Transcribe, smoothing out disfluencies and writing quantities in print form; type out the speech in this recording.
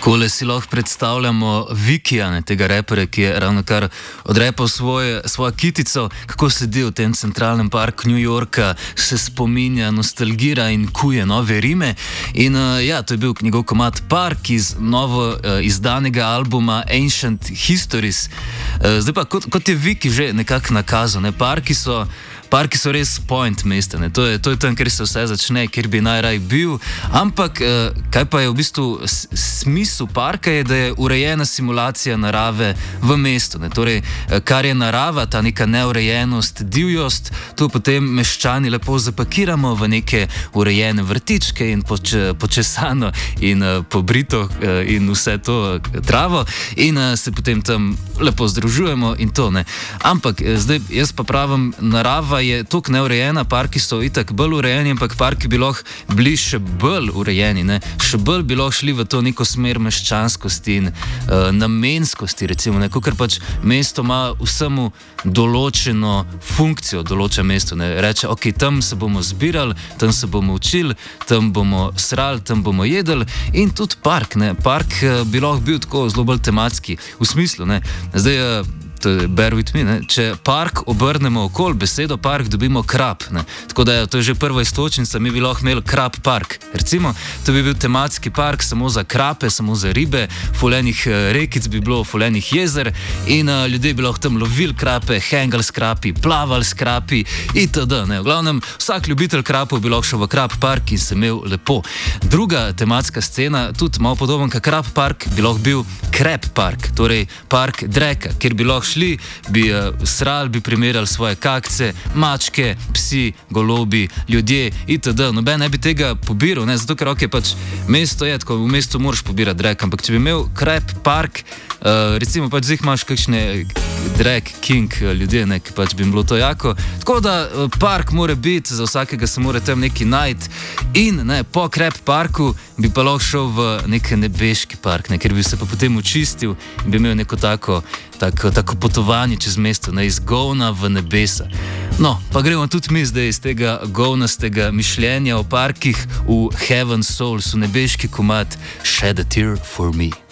Takole si lahko predstavljamo Vikija, tega repera, ki je ravnokar odrepal svojo kitico, kako sedi v tem centralnem parku New Yorka, se spominja, nostalgira in kuje nove rime. In ja, to je bil njegov komad Park iz novo izdanega albuma Ancient Histories. Zdaj pa, kot je Viki že nekako nakazal, Parki so res point mesta, to je tam, kjer se vse začne, kjer bi najraj bil, ampak kaj pa je v bistvu smisel parka, je, da je urejena simulacija narave v mestu. Torej, kar je narava, ta neka neurejenost, divjost, to potem meščani lepo zapakiramo v neke urejene vrtičke in počesano in pobrito in vse to travo in se potem tam lepo združujemo in to. Ampak zdaj jaz pa pravim, narava je toliko neurejena, parki so itak bolj urejeni, ampak parki bi lahko bili še bolj urejeni, še bolj bi lahko šli v to neko smer meščanskosti in namenskosti, recimo, ker pač mesto ima vsemu določeno funkcijo, določa mesto, reče, ok, tam se bomo zbirali, tam se bomo učili, tam bomo srali, tam bomo jedli in tudi park, park bi lahko bil tako zelo bolj tematski, v smislu, zdaj, bear with me, če park obrnemo okoli, besedo park dobimo krab, tako da to je že prva istočnica, mi bi lahko imeli krab park, recimo, to bi bil tematski park samo za krape, samo za ribe, fulejnih rekic bi bilo, fulejnih jezer in ljudje bi lahko tam lovili krape, hengali s krapi, plavali s krapi itd. V glavnem, vsak ljubitelj krapov bi lahko šel v krab park in se imel lepo. Druga tematska scena, tudi malo podoben kot krab park, bi lahko bil krab park, torej park Dreka, kjer bi lahko šli, bi srali, bi primerjali svoje kakce, mačke, psi, golobi, ljudje itd. Noben ne bi tega pobiral, zato ker pač mesto je tako, v mestu moraš pobirati drek, ampak če bi imel krab park, recimo pač zdaj imaš kakšne drag king ljudje, ki pač bi jim bilo to jako, tako da park mora biti, za vsakega se mora tam neki najti in po krab parku bi pa lahko šel v nek nebeški park, ker bi se pa potem očistil in bi imel neko tako potovanje čez mesto, iz govna v nebesa. No, pa gremo tudi mi zdaj iz tega govnastega mišljenja o parkih v Heaven Souls, v nebeški komad Shed a Tear for Me.